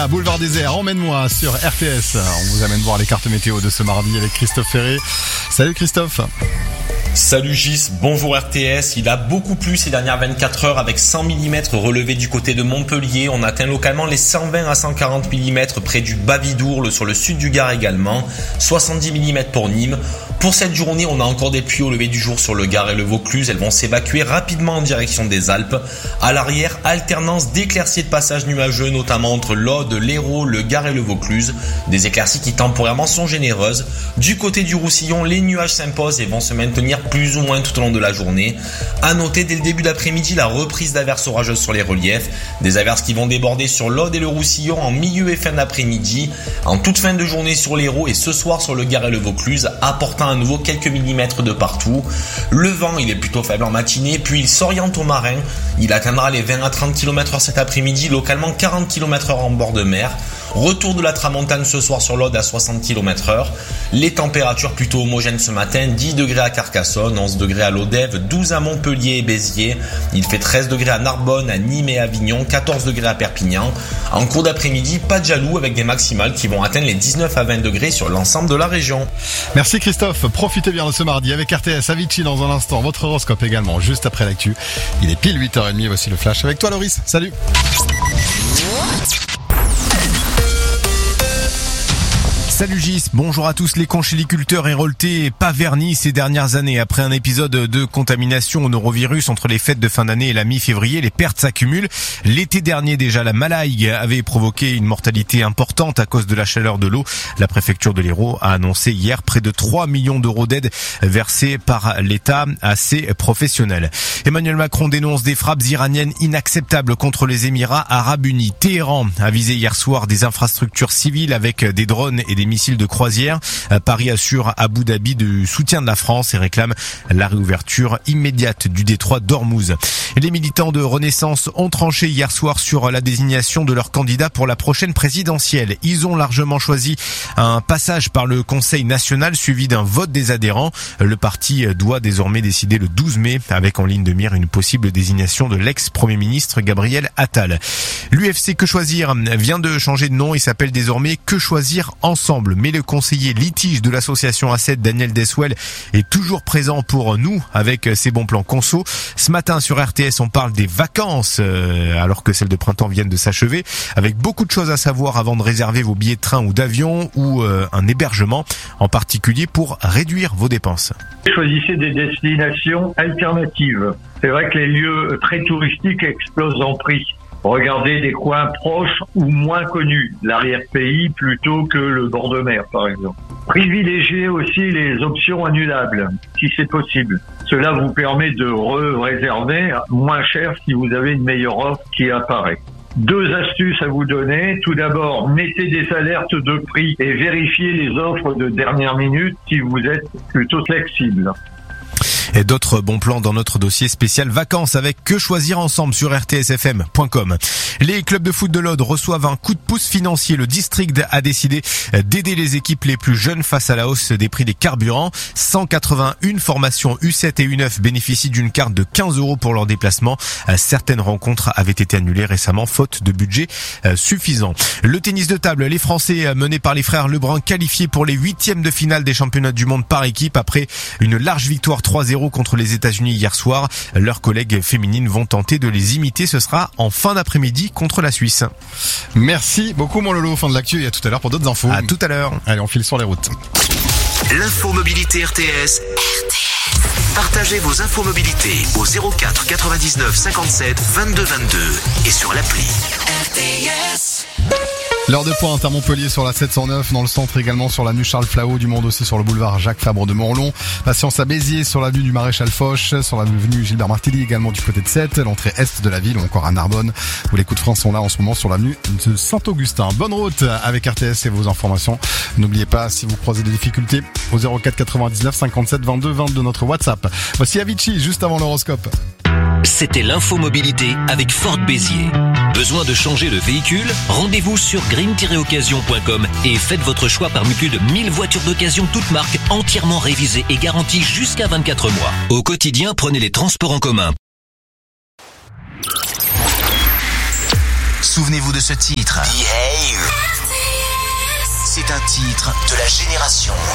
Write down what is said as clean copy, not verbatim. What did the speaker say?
Boulevard Désert, emmène-moi sur RTS. On vous amène voir les cartes météo de ce mardi avec Christophe Ferré. Salut Christophe. Salut Gis, bonjour RTS. Il a beaucoup plu ces dernières 24 heures avec 100 mm relevés du côté de Montpellier. On atteint localement les 120 à 140 mm près du Bas-Vidourle, sur le sud du Gard également. 70 mm pour Nîmes. Pour cette journée, on a encore des pluies au lever du jour sur le Gard et le Vaucluse. Elles vont s'évacuer rapidement en direction des Alpes. À l'arrière, alternance d'éclaircies et de passages nuageux, notamment entre l'Aude, l'Hérault, le Gard et le Vaucluse. Des éclaircies qui temporairement sont généreuses. Du côté du Roussillon, les nuages s'imposent et vont se maintenir plus ou moins tout au long de la journée. À noter dès le début d'après-midi la reprise d'averses orageuses sur les reliefs. Des averses qui vont déborder sur l'Aude et le Roussillon en milieu et fin d'après-midi. En toute fin de journée sur l'Hérault et ce soir sur le Gard et le Vaucluse, apportant à nouveau quelques millimètres de partout. Le vent, il est plutôt faible en matinée, puis il s'oriente au marin. Il atteindra les 20 à 30 km/h cet après-midi, localement 40 km/h en bord de mer. Retour de la tramontane ce soir sur l'Aude à 60 km/h. Les températures plutôt homogènes ce matin, 10 degrés à Carcassonne, 11 degrés à Lodève, 12 à Montpellier et Béziers. Il fait 13 degrés à Narbonne, à Nîmes et Avignon, 14 degrés à Perpignan. En cours d'après-midi, pas de jaloux avec des maximales qui vont atteindre les 19 à 20 degrés sur l'ensemble de la région. Merci Christophe, profitez bien de ce mardi avec RTS. Avicii dans un instant, votre horoscope également, juste après l'actu. Il est pile 8h30, voici le flash avec toi Loris, salut. Salut Gis, bonjour à tous. Les conchyliculteurs révoltés et pas vernis ces dernières années. Après un épisode de contamination au norovirus entre les fêtes de fin d'année et la mi-février, les pertes s'accumulent. L'été dernier déjà, la malaïgue avait provoqué une mortalité importante à cause de la chaleur de l'eau. La préfecture de l'Hérault a annoncé hier près de 3 millions d'euros d'aide versés par l'État à ces professionnels. Emmanuel Macron dénonce des frappes iraniennes inacceptables contre les Émirats Arabes Unis. Téhéran a visé hier soir des infrastructures civiles avec des drones et des missiles de croisière. Paris assure à Abu Dhabi du soutien de la France et réclame la réouverture immédiate du détroit d'Ormuz. Les militants de Renaissance ont tranché hier soir sur la désignation de leur candidat pour la prochaine présidentielle. Ils ont largement choisi un passage par le Conseil national suivi d'un vote des adhérents. Le parti doit désormais décider le 12 mai avec en ligne de mire une possible désignation de l'ex-premier ministre Gabriel Attal. L'UFC Que Choisir vient de changer de nom et s'appelle désormais Que Choisir Ensemble. Mais le conseiller litige de l'association A7, Daniel Deswell, est toujours présent pour nous avec ses bons plans conso. Ce matin sur RTS, on parle des vacances alors que celles de printemps viennent de s'achever, avec beaucoup de choses à savoir avant de réserver vos billets de train ou d'avion ou un hébergement, en particulier pour réduire vos dépenses. Choisissez des destinations alternatives. C'est vrai que les lieux très touristiques explosent en prix. Regardez des coins proches ou moins connus, l'arrière-pays plutôt que le bord de mer par exemple. Privilégiez aussi les options annulables, si c'est possible. Cela vous permet de réserver moins cher si vous avez une meilleure offre qui apparaît. 2 astuces à vous donner. Tout d'abord, mettez des alertes de prix et vérifiez les offres de dernière minute si vous êtes plutôt flexible. Et d'autres bons plans dans notre dossier spécial vacances avec Que Choisir Ensemble sur rtsfm.com. Les clubs de foot de l'Aude reçoivent un coup de pouce financier. Le district a décidé d'aider les équipes les plus jeunes face à la hausse des prix des carburants. 181 formations U7 et U9 bénéficient d'une carte de 15 € pour leur déplacement. Certaines rencontres avaient été annulées récemment faute de budget suffisant. Le tennis de table, les Français menés par les frères Lebrun qualifiés pour les 8e de finale des championnats du monde par équipe après une large victoire 3-0 contre les États-Unis hier soir. Leurs collègues féminines vont tenter de les imiter. Ce sera en fin d'après-midi contre la Suisse. Merci beaucoup mon Lolo, fin de l'actu et à tout à l'heure pour d'autres infos. À tout à l'heure. Allez, on file sur les routes. L'infomobilité RTS. Partagez vos infomobilités au 04 99 57 22 22 et sur l'appli RTS. L'heure de pointe à Montpellier sur la 709, dans le centre également sur l'avenue Charles Flahault, du monde aussi sur le boulevard Jacques Fabre de Morlon. Patience à Béziers sur l'avenue du Maréchal Foch, sur l'avenue Gilbert Martelly également du côté de Sète, l'entrée est de la ville ou encore à Narbonne, où les coups de frein sont là en ce moment sur l'avenue de Saint-Augustin. Bonne route avec RTS et vos informations. N'oubliez pas, si vous croisez des difficultés, au 04 99 57 22 22 notre WhatsApp. Voici Avicii juste avant l'horoscope. C'était l'infomobilité avec Ford Béziers. Besoin de changer de véhicule? Rendez-vous sur green-occasion.com et faites votre choix parmi plus de 1000 voitures d'occasion toutes marques entièrement révisées et garanties jusqu'à 24 mois. Au quotidien, prenez les transports en commun. Souvenez-vous de ce titre. Behave. C'est un titre de la génération.